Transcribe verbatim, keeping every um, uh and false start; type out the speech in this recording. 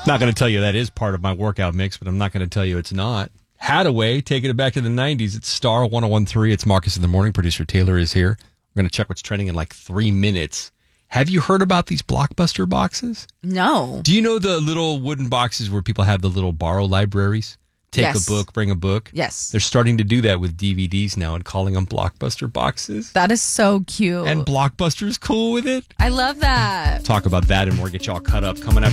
Not going to tell you that is part of my workout mix, but I'm not going to tell you it's not. Hadaway, taking it back to the nineties. It's Star one oh one point three. It's Marcus in the Morning. Producer Taylor is here. We're going to check what's trending in like three minutes. Have you heard about these Blockbuster boxes? No. Do you know the little wooden boxes where people have the little borrow libraries? Take Yes. a book, bring a book. Yes. They're starting to do that with D V Ds now and calling them Blockbuster boxes. That is so cute. And Blockbuster's cool with it. I love that. Talk about that and more. Get y'all cut up coming up.